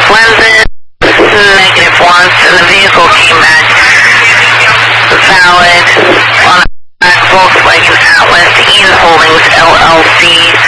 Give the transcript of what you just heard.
lenses, negative once, and the vehicle came back valid on a Volkswagen Atlas, Ian Holdings LLC,